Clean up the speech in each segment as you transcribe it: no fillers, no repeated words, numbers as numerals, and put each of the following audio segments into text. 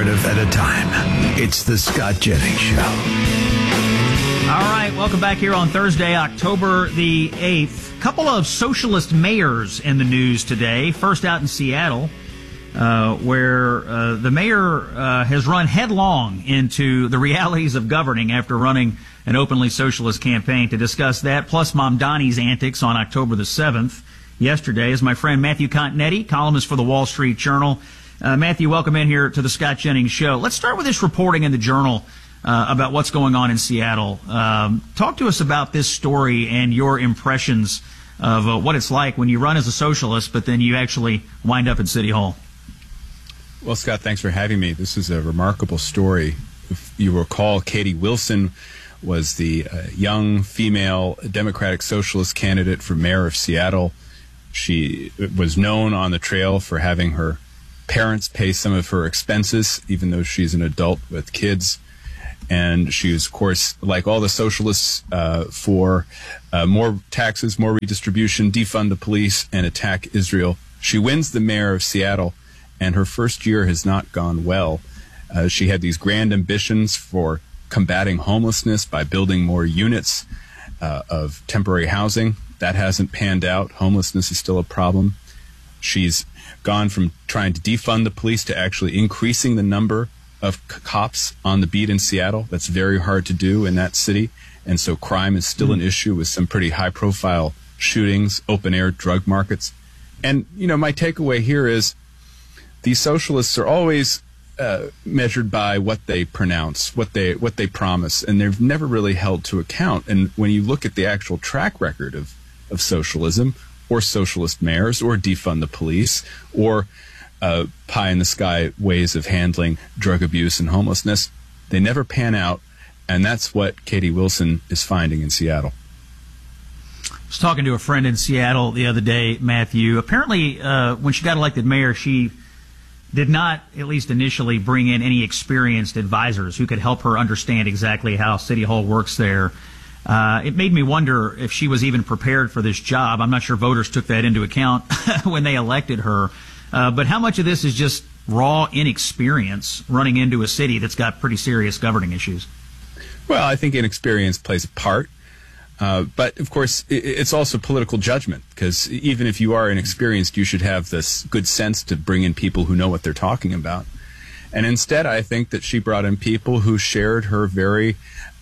narrative at a time. It's the Scott Jennings Show. All right, welcome back here on Thursday, October the 8th. A couple of socialist mayors in the news today. First out in Seattle, where the mayor has run headlong into the realities of governing after running an openly socialist campaign. To discuss that, plus Mamdani's antics on October the 7th, yesterday, is my friend Matthew Continetti, columnist for the Wall Street Journal. Matthew, welcome in here to the Scott Jennings Show. Let's start with this reporting in the Journal about what's going on in Seattle. Talk to us about this story and your impressions of what it's like when you run as a socialist, but then you actually wind up at City Hall. Well, Scott, thanks for having me. This is a remarkable story. If you recall, Katie Wilson was the young female Democratic Socialist candidate for mayor of Seattle. She was known on the trail for having her parents pay some of her expenses, even though she's an adult with kids. And she was, of course, like all the socialists, for more taxes, more redistribution, defund the police, and attack Israel. She wins the mayor of Seattle, and her first year has not gone well. She had these grand ambitions for combating homelessness by building more units of temporary housing. That hasn't panned out. Homelessness is still a problem. She's gone from trying to defund the police to actually increasing the number of cops on the beat in Seattle. That's very hard to do in that city. And so crime is still an issue with some pretty high-profile shootings, open-air drug markets. And, you know, my takeaway here is these socialists are always measured by what they pronounce, what they promise, and they've never really held to account. And when you look at the actual track record of socialism, or socialist mayors, or defund the police, or pie-in-the-sky ways of handling drug abuse and homelessness, they never pan out, and that's what Katie Wilson is finding in Seattle. I was talking to a friend in Seattle the other day, Matthew. Apparently, when she got elected mayor, she did not, at least initially, bring in any experienced advisors who could help her understand exactly how City Hall works there. It made me wonder if she was even prepared for this job. I'm not sure voters took that into account when they elected her. But how much of this is just raw inexperience running into a city that's got pretty serious governing issues? Well, I think inexperience plays a part. But, of course, it's also political judgment, because even if you are inexperienced, you should have this good sense to bring in people who know what they're talking about. And instead, I think that she brought in people who shared her very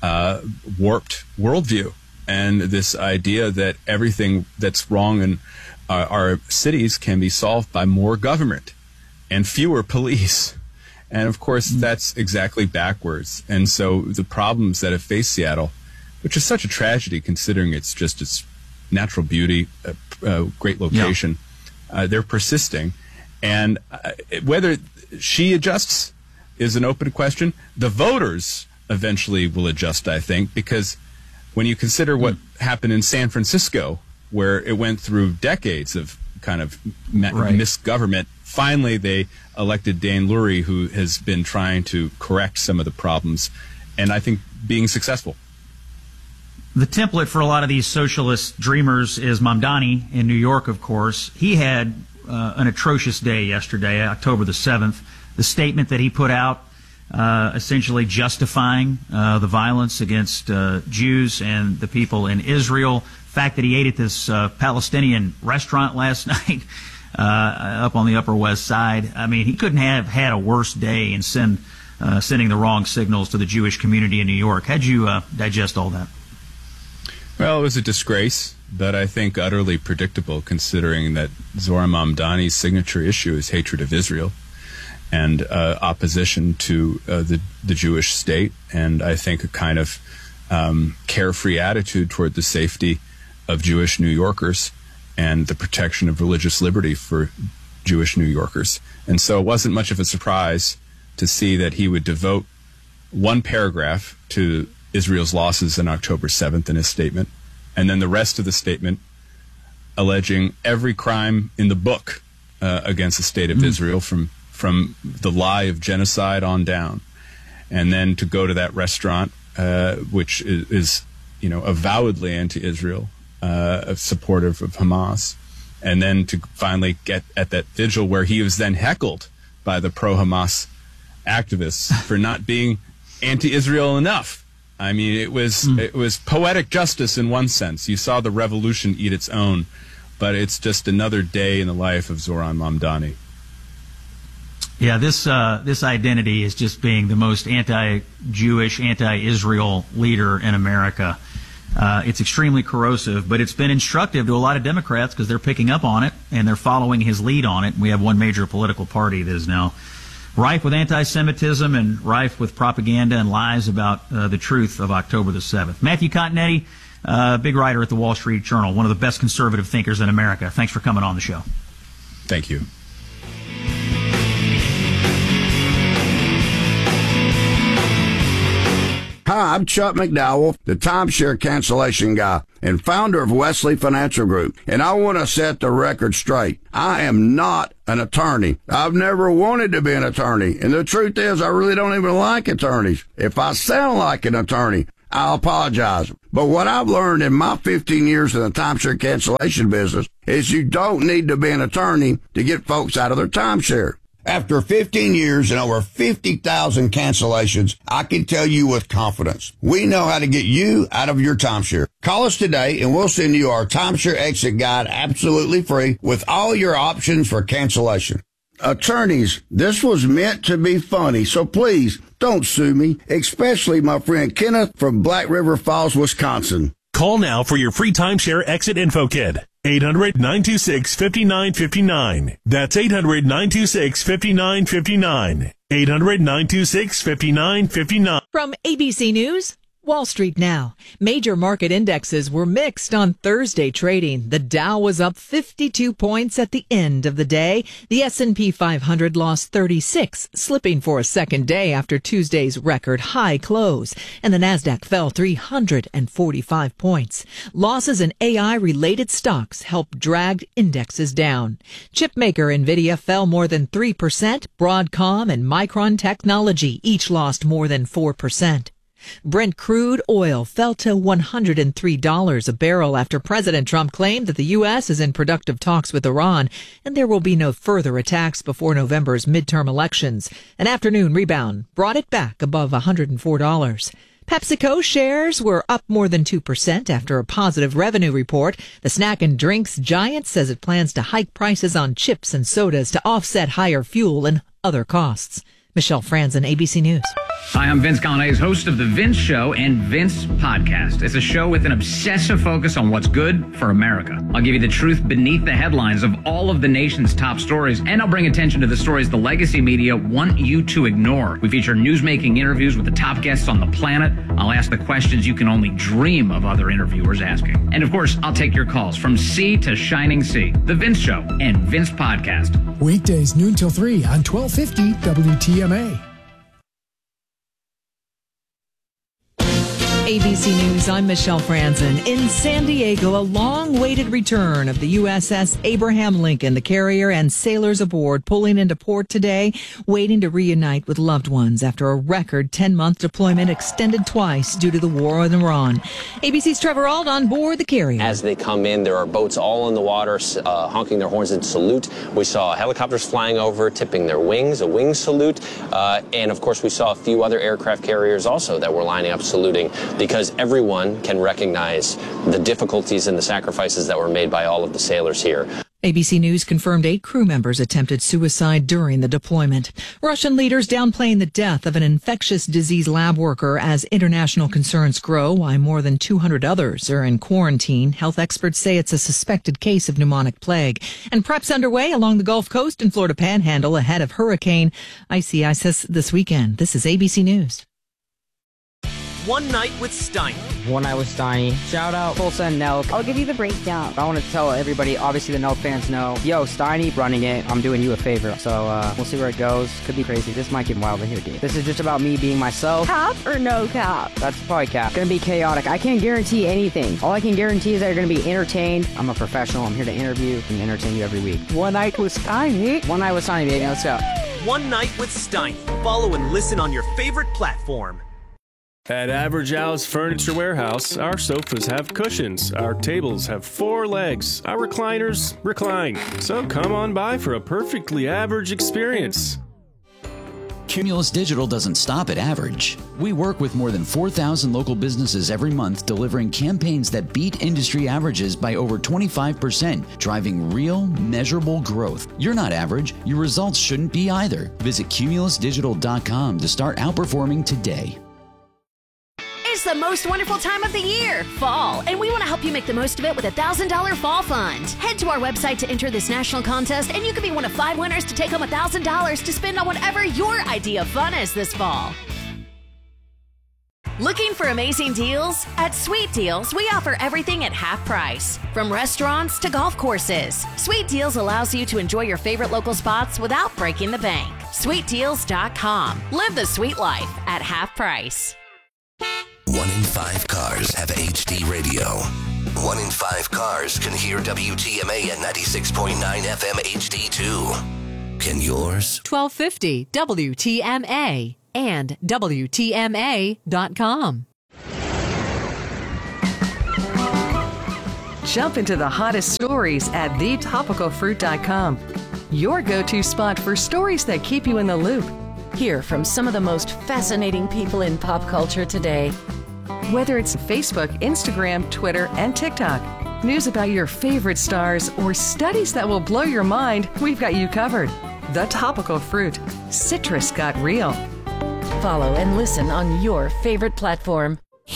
warped worldview and this idea that everything that's wrong in our cities can be solved by more government and fewer police. And, of course, that's exactly backwards. And so the problems that have faced Seattle, which is such a tragedy considering it's just its natural beauty, great location, they're persisting. And whether she adjusts is an open question. The voters eventually will adjust, I think, because when you consider what happened in San Francisco, where it went through decades of kind of misgovernment, finally they elected Dan Lurie, who has been trying to correct some of the problems, and I think being successful. The template for a lot of these socialist dreamers is Mamdani in New York, of course. He had an atrocious day yesterday, October the 7th. The statement that he put out essentially justifying the violence against Jews and the people in Israel. The fact that he ate at this Palestinian restaurant last night up on the Upper West Side. I mean, he couldn't have had a worse day in sending the wrong signals to the Jewish community in New York. How'd you digest all that? Well, it was a disgrace, but I think utterly predictable considering that Zohar Mamdani's signature issue is hatred of Israel and opposition to the Jewish state, and I think a kind of carefree attitude toward the safety of Jewish New Yorkers and the protection of religious liberty for Jewish New Yorkers. And so it wasn't much of a surprise to see that he would devote one paragraph to Israel's losses on October 7th in his statement, and then the rest of the statement alleging every crime in the book against the state of Israel from the lie of genocide on down. And then to go to that restaurant, which is avowedly anti-Israel, supportive of Hamas, and then to finally get at that vigil where he was then heckled by the pro-Hamas activists for not being anti-Israel enough. I mean, it was poetic justice in one sense. You saw the revolution eat its own, but it's just another day in the life of Zoran Mamdani. Yeah, this identity is just being the most anti-Jewish, anti-Israel leader in America. It's extremely corrosive, but it's been instructive to a lot of Democrats because they're picking up on it and they're following his lead on it. We have one major political party that is now rife with anti-Semitism and rife with propaganda and lies about the truth of October the 7th. Matthew Continetti, big writer at the Wall Street Journal, one of the best conservative thinkers in America. Thanks for coming on the show. Thank you. Hi, I'm Chuck McDowell, the timeshare cancellation guy and founder of Wesley Financial Group, and I want to set the record straight. I am not an attorney. I've never wanted to be an attorney, and the truth is I really don't even like attorneys. If I sound like an attorney, I'll apologize. But what I've learned in my 15 years in the timeshare cancellation business is you don't need to be an attorney to get folks out of their timeshare. After 15 years and over 50,000 cancellations, I can tell you with confidence, we know how to get you out of your timeshare. Call us today and we'll send you our timeshare exit guide absolutely free with all your options for cancellation. Attorneys, this was meant to be funny, so please don't sue me, especially my friend Kenneth from Black River Falls, Wisconsin. Call now for your free timeshare exit info kit. 800-926-5959. That's 800-926-5959. 800-926-5959. From ABC News, Wall Street Now. Major market indexes were mixed on Thursday trading. The Dow was up 52 points at the end of the day. The S&P 500 lost 36, slipping for a second day after Tuesday's record high close. And the Nasdaq fell 345 points. Losses in AI-related stocks helped drag indexes down. Chipmaker NVIDIA fell more than 3%. Broadcom and Micron Technology each lost more than 4%. Brent crude oil fell to $103 a barrel after President Trump claimed that the U.S. is in productive talks with Iran and there will be no further attacks before November's midterm elections. An afternoon rebound brought it back above $104. PepsiCo shares were up more than 2% after a positive revenue report. The snack and drinks giant says it plans to hike prices on chips and sodas to offset higher fuel and other costs. Michelle Franzen, ABC News. Hi, I'm Vince Coglianese, host of The Vince Show and Vince Podcast. It's a show with an obsessive focus on what's good for America. I'll give you the truth beneath the headlines of all of the nation's top stories, and I'll bring attention to the stories the legacy media want you to ignore. We feature newsmaking interviews with the top guests on the planet. I'll ask the questions you can only dream of other interviewers asking. And of course, I'll take your calls from sea to shining sea. The Vince Show and Vince Podcast. Weekdays noon till 3 on 1250 WTMA. ABC News, I'm Michelle Franzen. In San Diego, a long-awaited return of the USS Abraham Lincoln, the carrier and sailors aboard pulling into port today, waiting to reunite with loved ones after a record 10-month deployment extended twice due to the war in Iran. ABC's Trevor Ault on board the carrier. As they come in, there are boats all in the water honking their horns in salute. We saw helicopters flying over, tipping their wings, a wing salute. And, of course, we saw a few other aircraft carriers also that were lining up saluting, because everyone can recognize the difficulties and the sacrifices that were made by all of the sailors here. ABC News confirmed 8 crew members attempted suicide during the deployment. Russian leaders downplaying the death of an infectious disease lab worker as international concerns grow, while more than 200 others are in quarantine. Health experts say it's a suspected case of pneumonic plague. And preps underway along the Gulf Coast and Florida Panhandle ahead of Hurricane Isaias this weekend. This is ABC News. One Night with Steiny. One Night with Steiny. Shout out Tulsa and Nelk. I'll give you the breakdown. I want to tell everybody, obviously the Nelk fans know, yo, Steiny running it, I'm doing you a favor. So we'll see where it goes. Could be crazy. This might get wild in here, dude. This is just about me being myself. Cap or no cap? That's probably cap. Gonna be chaotic. I can't guarantee anything. All I can guarantee is that you're gonna be entertained. I'm a professional. I'm here to interview and entertain you every week. One Night with Steiny. One Night with Steiny, baby. Let's go. One Night with Steiny. Follow and listen on your favorite platform. At Average Al's Furniture Warehouse, our sofas have cushions, our tables have 4 legs, our recliners recline. So come on by for a perfectly average experience. Cumulus Digital doesn't stop at average. We work with more than 4,000 local businesses every month, delivering campaigns that beat industry averages by over 25%, driving real, measurable growth. You're not average. Your results shouldn't be either. Visit cumulusdigital.com to start outperforming today. It's the most wonderful time of the year, fall, and we want to help you make the most of it with a $1,000 fall fund. Head to our website to enter this national contest, and you could be one of 5 winners to take home $1,000 to spend on whatever your idea of fun is this fall. Looking for amazing deals? At Sweet Deals, we offer everything at half price, from restaurants to golf courses. Sweet Deals allows you to enjoy your favorite local spots without breaking the bank. SweetDeals.com. Live the sweet life at half price. 1 in 5 cars have HD radio. 1 in 5 cars can hear WTMA at 96.9 FM HD2. Can yours? 1250 WTMA and WTMA.com. Jump into the hottest stories at thetopicalfruit.com. Your go-to spot for stories that keep you in the loop. Hear from some of the most fascinating people in pop culture today. Whether it's Facebook, Instagram, Twitter, and TikTok, news about your favorite stars, or studies that will blow your mind, we've got you covered. The Topical Fruit. Citrus got real. Follow and listen on your favorite platform.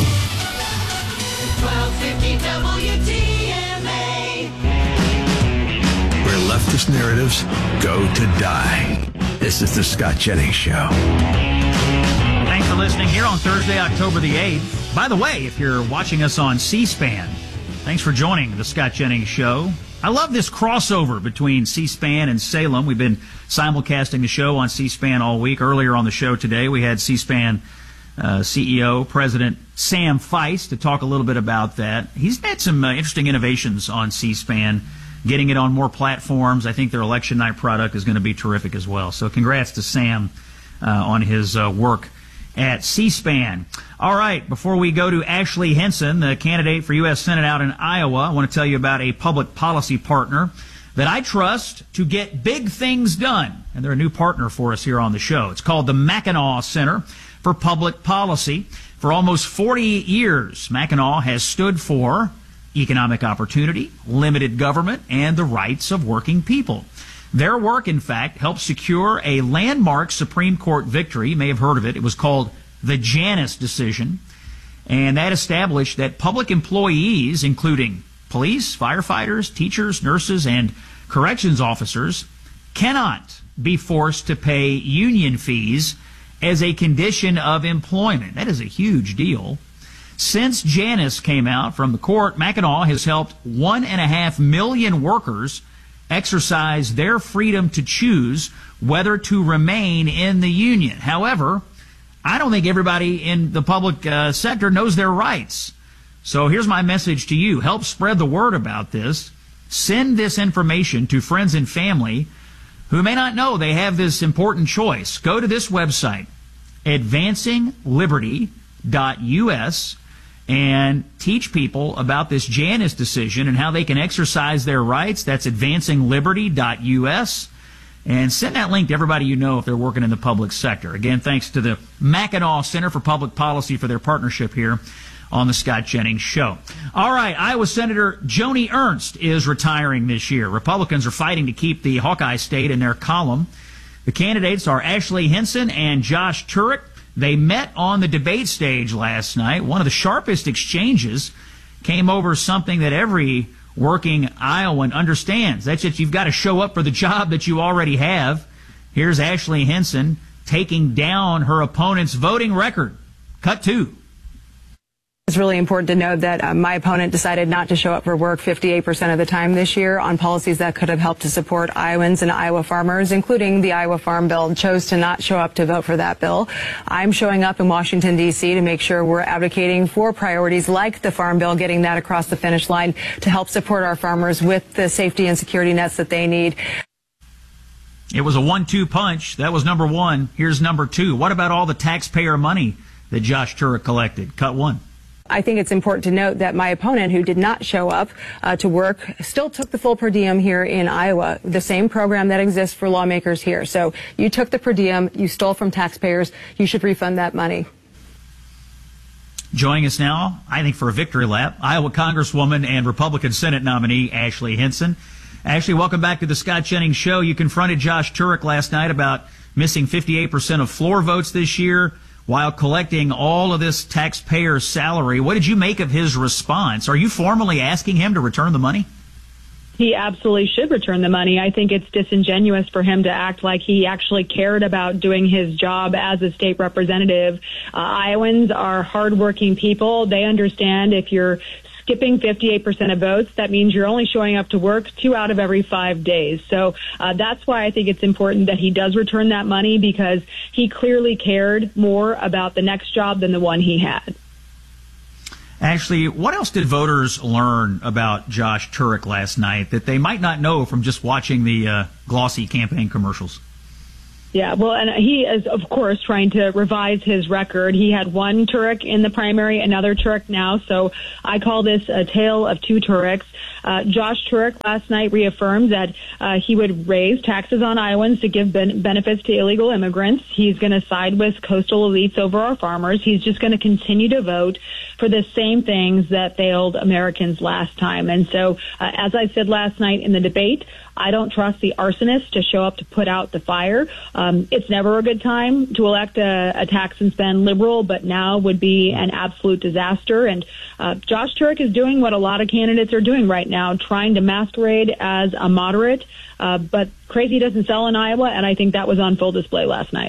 1250 WTMA. Where leftist narratives go to die. This is the Scott Jennings Show. Thanks for listening here on Thursday, October the 8th. By the way, if you're watching us on C-SPAN, thanks for joining the Scott Jennings Show. I love this crossover between C-SPAN and Salem. We've been simulcasting the show on C-SPAN all week. Earlier on the show today, we had C-SPAN CEO, President Sam Feist, to talk a little bit about that. He's had some interesting innovations on C-SPAN, getting it on more platforms. I think their election night product is going to be terrific as well. So congrats to Sam on his work at C-SPAN. All right, before we go to Ashley Hinson, the candidate for U.S. Senate out in Iowa, I want to tell you about a public policy partner that I trust to get big things done. And they're a new partner for us here on the show. It's called the Mackinac Center for Public Policy. For almost 40 years, Mackinac has stood for economic opportunity, limited government, and the rights of working people. Their work, in fact, helped secure a landmark Supreme Court victory. You may have heard of it. It was called the Janus decision, and that established that public employees, including police, firefighters, teachers, nurses, and corrections officers, cannot be forced to pay union fees as a condition of employment. That is a huge deal. Since Janus came out from the court, Mackinac has helped 1.5 million workers exercise their freedom to choose whether to remain in the union. However, I don't think everybody in the public sector knows their rights. So here's my message to you. Help spread the word about this. Send this information to friends and family who may not know they have this important choice. Go to this website, advancingliberty.us, and teach people about this Janus decision and how they can exercise their rights. That's advancingliberty.us. And send that link to everybody you know if they're working in the public sector. Again, thanks to the Mackinac Center for Public Policy for their partnership here on the Scott Jennings Show. All right, Iowa Senator Joni Ernst is retiring this year. Republicans are fighting to keep the Hawkeye State in their column. The candidates are Ashley Hinson and Josh Turek. They met on the debate stage last night. One of the sharpest exchanges came over something that every working Iowan understands. That's that you've got to show up for the job that you already have. Here's Ashley Hinson taking down her opponent's voting record. Cut 2. It's really important to note that my opponent decided not to show up for work 58% of the time this year on policies that could have helped to support Iowans and Iowa farmers, including the Iowa Farm Bill, and chose to not show up to vote for that bill. I'm showing up in Washington, D.C. to make sure we're advocating for priorities like the Farm Bill, getting that across the finish line to help support our farmers with the safety and security nets that they need. It was a 1-2 punch. That was number 1. Here's number 2. What about all the taxpayer money that Josh Turek collected? Cut 1. I think it's important to note that my opponent, who did not show up to work, still took the full per diem here in Iowa, the same program that exists for lawmakers here. So you took the per diem, you stole from taxpayers, you should refund that money. Joining us now, I think for a victory lap, Iowa Congresswoman and Republican Senate nominee Ashley Hinson. Ashley, welcome back to the Scott Jennings Show. You confronted Josh Turek last night about missing 58% of floor votes this year while collecting all of this taxpayer salary. What did you make of his response? Are you formally asking him to return the money? He absolutely should return the money. I think it's disingenuous for him to act like he actually cared about doing his job as a state representative. Iowans are hardworking people. They understand if you're skipping 58% of votes, that means you're only showing up to work 2 out of every 5 days. So that's why I think it's important that he does return that money, because he clearly cared more about the next job than the one he had. Ashley, what else did voters learn about Josh Turek last night that they might not know from just watching the glossy campaign commercials? Yeah, well, and he is, of course, trying to revise his record. He had one Turek in the primary, another Turek now, so I call this a tale of two Tureks. Josh Turek last night reaffirmed that he would raise taxes on Iowans to give benefits to illegal immigrants. He's going to side with coastal elites over our farmers. He's just going to continue to vote for the same things that failed Americans last time. And so, as I said last night in the debate, I don't trust the arsonist to show up to put out the fire. It's never a good time to elect a tax and spend liberal, but now would be an absolute disaster. And Josh Turek is doing what a lot of candidates are doing right now, trying to masquerade as a moderate. But crazy doesn't sell in Iowa, and I think that was on full display last night.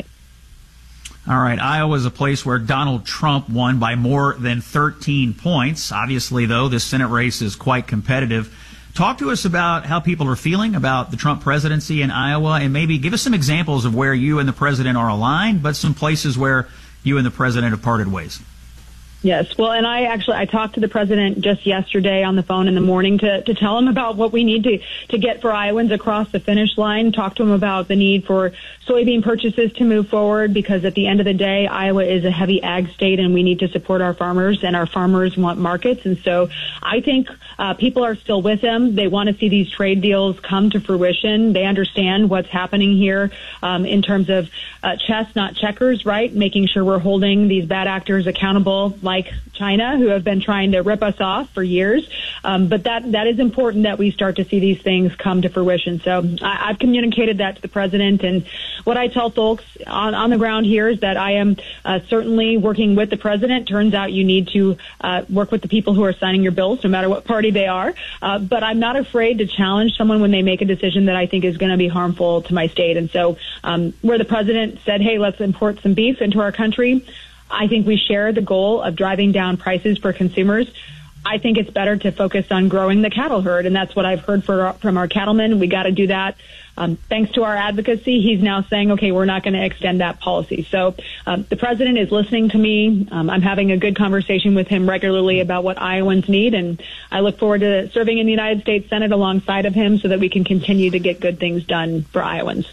All right, Iowa is a place where Donald Trump won by more than 13 points. Obviously, though, this Senate race is quite competitive. Talk to us about how people are feeling about the Trump presidency in Iowa, and maybe give us some examples of where you and the president are aligned, but some places where you and the president have parted ways. Yes. Well, and I talked to the president just yesterday on the phone in the morning to tell him about what we need to get for Iowans across the finish line, talk to him about the need for soybean purchases to move forward, because at the end of the day, Iowa is a heavy ag state and we need to support our farmers, and our farmers want markets. And so I think people are still with him. They want to see these trade deals come to fruition. They understand what's happening here in terms of chess, not checkers, right? Making sure we're holding these bad actors accountable, like China, who have been trying to rip us off for years. But that is important that we start to see these things come to fruition. So I've communicated that to the president. And what I tell folks on the ground here is that I am certainly working with the president. Turns out you need to work with the people who are signing your bills, no matter what party they are. But I'm not afraid to challenge someone when they make a decision that I think is going to be harmful to my state. And so where the president said, hey, let's import some beef into our country, I think we share the goal of driving down prices for consumers. I think it's better to focus on growing the cattle herd, and that's what I've heard from our cattlemen. We got to do that. Thanks to our advocacy, he's now saying, okay, we're not going to extend that policy. So the president is listening to me. I'm having a good conversation with him regularly about what Iowans need, and I look forward to serving in the United States Senate alongside of him so that we can continue to get good things done for Iowans.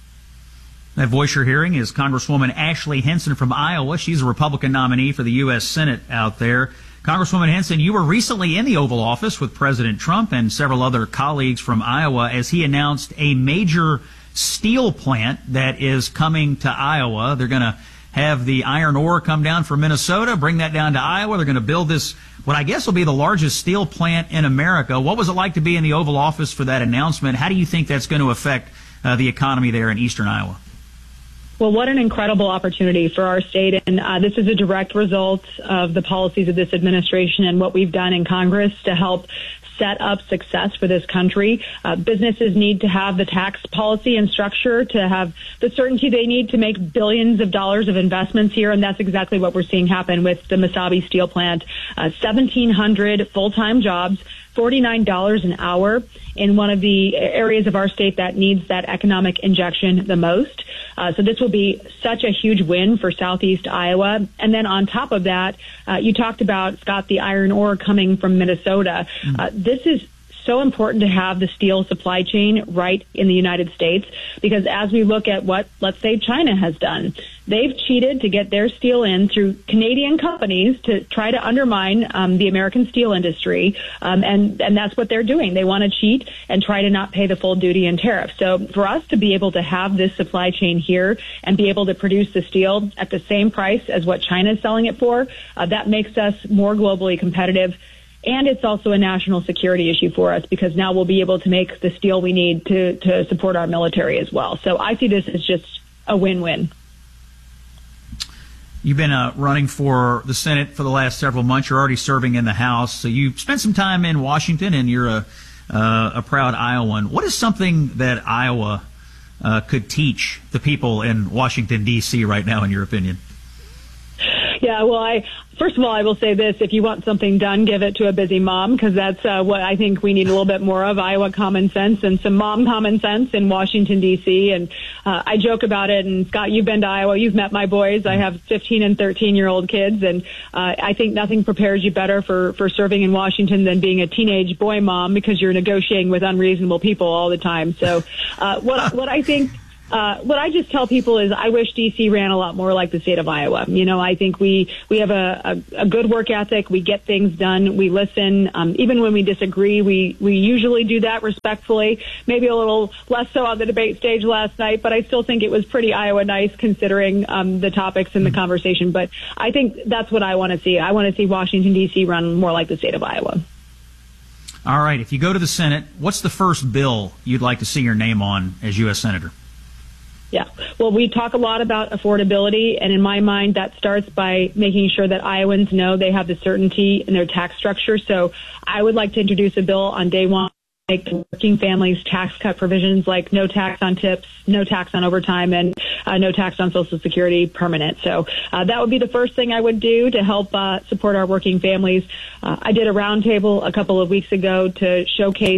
That voice you're hearing is Congresswoman Ashley Hinson from Iowa. She's a Republican nominee for the U.S. Senate out there. Congresswoman Hinson, you were recently in the Oval Office with President Trump and several other colleagues from Iowa as he announced a major steel plant that is coming to Iowa. They're going to have the iron ore come down from Minnesota, bring that down to Iowa. They're going to build this, what I guess will be the largest steel plant in America. What was it like to be in the Oval Office for that announcement? How do you think that's going to affect the economy there in eastern Iowa? Well, what an incredible opportunity for our state. And this is a direct result of the policies of this administration and what we've done in Congress to help set up success for this country. Businesses need to have the tax policy and structure to have the certainty they need to make billions of dollars of investments here. And that's exactly what we're seeing happen with the Mesabi steel plant. 1,700 full-time jobs, $49 an hour in one of the areas of our state that needs that economic injection the most. So this will be such a huge win for Southeast Iowa. And then on top of that, you talked about, Scott, the iron ore coming from Minnesota. This is so important to have the steel supply chain right in the United States, because as we look at what, let's say, China has done, they've cheated to get their steel in through Canadian companies to try to undermine the American steel industry, and that's what they're doing. They want to cheat and try to not pay the full duty and tariff. So for us to be able to have this supply chain here and be able to produce the steel at the same price as what China is selling it for, that makes us more globally competitive. And it's also a national security issue for us, because now we'll be able to make the steel we need to support our military as well. So I see this as just a win-win. You've been running for the Senate for the last several months. You're already serving in the House. So you spent some time in Washington, and you're a proud Iowan. What is something that Iowa could teach the people in Washington, D.C. right now, in your opinion? Yeah, well, first of all, I will say this. If you want something done, give it to a busy mom, because that's what I think we need a little bit more of, Iowa common sense and some mom common sense in Washington, D.C. And I joke about it. And, Scott, you've been to Iowa. You've met my boys. I have 15 and 13-year-old kids. And I think nothing prepares you better for serving in Washington than being a teenage boy mom, because you're negotiating with unreasonable people all the time. So what I think... what I just tell people is I wish D.C. ran a lot more like the state of Iowa. You know, I think we have a good work ethic. We get things done. We listen. Even when we disagree, we usually do that respectfully. Maybe a little less so on the debate stage last night, but I still think it was pretty Iowa nice considering the topics in the conversation. But I think that's what I want to see. I want to see Washington, D.C. run more like the state of Iowa. All right. If you go to the Senate, what's the first bill you'd like to see your name on as U.S. Senator? Yeah. Well, we talk a lot about affordability, and in my mind, that starts by making sure that Iowans know they have the certainty in their tax structure. So I would like to introduce a bill on day one, make the working families tax cut provisions like no tax on tips, no tax on overtime, and no tax on Social Security permanent. So that would be the first thing I would do to help support our working families. I did a roundtable a couple of weeks ago to showcase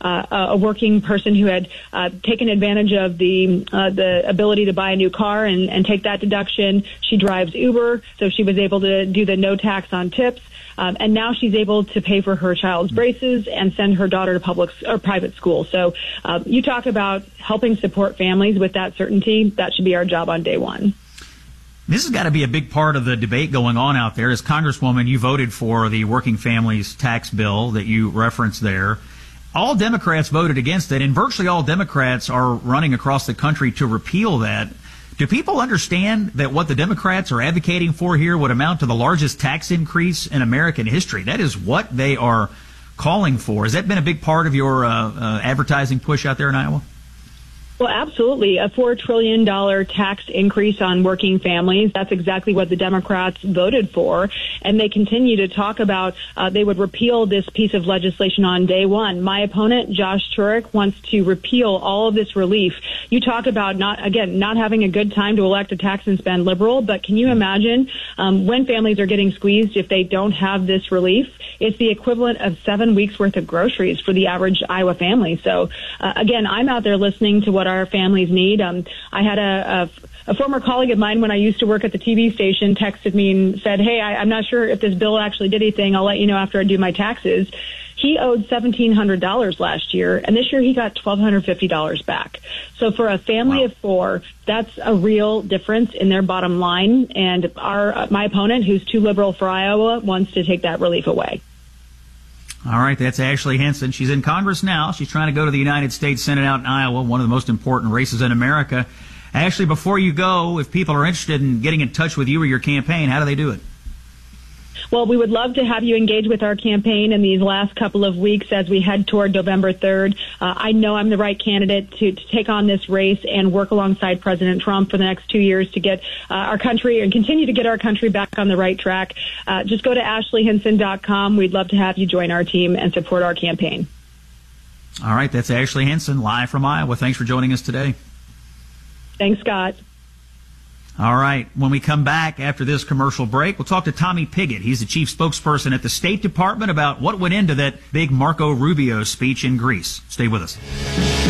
a working person who had taken advantage of the ability to buy a new car and take that deduction. She drives Uber, so she was able to do the no tax on tips. And now she's able to pay for her child's braces and send her daughter to public or private school. So you talk about helping support families with that certainty. That should be our job on day one. This has got to be a big part of the debate going on out there. As Congresswoman, you voted for the working families tax bill that you referenced there. All Democrats voted against it, and virtually all Democrats are running across the country to repeal that. Do people understand that what the Democrats are advocating for here would amount to the largest tax increase in American history? That is what they are calling for. Has that been a big part of your advertising push out there in Iowa? Well, absolutely. A $4 trillion tax increase on working families. That's exactly what the Democrats voted for. And they continue to talk about they would repeal this piece of legislation on day one. My opponent, Josh Turek, wants to repeal all of this relief. You talk about not having a good time to elect a tax and spend liberal, but can you imagine when families are getting squeezed if they don't have this relief? It's the equivalent of 7 weeks worth of groceries for the average Iowa family. So again, I'm out there listening to what our families need. I had a former colleague of mine when I used to work at the TV station texted me and said, hey, I'm not sure if this bill actually did anything. I'll let you know after I do my taxes. He owed $1,700 last year, and this year he got $1,250 back. So for a family of four, that's a real difference in their bottom line. And my opponent, who's too liberal for Iowa, wants to take that relief away. All right, that's Ashley Hinson. She's in Congress now. She's trying to go to the United States Senate out in Iowa, one of the most important races in America. Ashley, before you go, if people are interested in getting in touch with you or your campaign, how do they do it? Well, we would love to have you engage with our campaign in these last couple of weeks as we head toward November 3rd. I know I'm the right candidate to take on this race and work alongside President Trump for the next 2 years to get our country and continue to get our country back on the right track. Just go to AshleyHinson.com. We'd love to have you join our team and support our campaign. All right, that's Ashley Hinson, live from Iowa. Thanks for joining us today. Thanks, Scott. All right. When we come back after this commercial break, we'll talk to Tommy Pigott. He's the chief spokesperson at the State Department about what went into that big Marco Rubio speech in Greece. Stay with us.